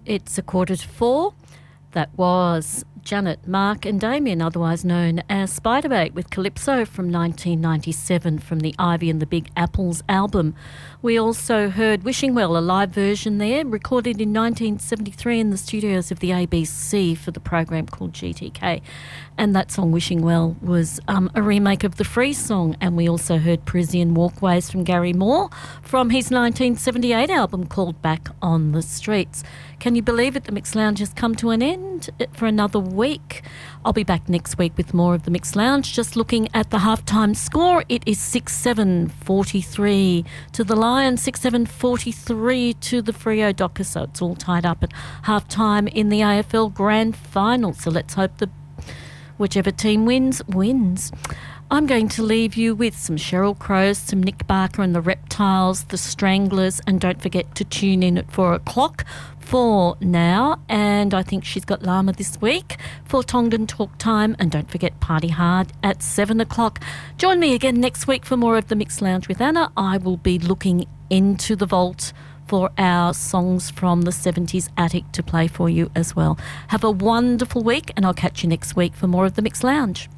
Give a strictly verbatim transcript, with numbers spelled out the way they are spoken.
It's a quarter to four. That was Janet, Mark and Damien, otherwise known as Spiderbait, with Calypso from nineteen ninety-seven from the Ivy and the Big Apples album. We also heard Wishing Well, a live version there, recorded in nineteen seventy-three in the studios of the A B C for the program called G T K. And that song, Wishing Well, was um, a remake of the Free song. And we also heard Parisian Walkways from Gary Moore from his nineteen seventy-eight album called Back on the Streets. Can you believe it? The Mixed Lounge has come to an end for another week. I'll be back next week with more of the Mixed Lounge. Just looking at the halftime score, it is six seven forty-three to the Lions, six seven forty-three to the Freo Dockers. So it's all tied up at halftime in the A F L Grand Final. So let's hope the whichever team wins, wins. I'm going to leave you with some Sheryl Crow, some Nick Barker and the Reptiles, the Stranglers, and don't forget to tune in at four o'clock for Now. And I think she's got Llama this week for Tongden Talk Time. And don't forget Party Hard at seven o'clock. Join me again next week for more of the Mixed Lounge with Anna. I will be looking into the vault for our songs from the seventies attic to play for you as well. Have a wonderful week, and I'll catch you next week for more of the Mixed Lounge.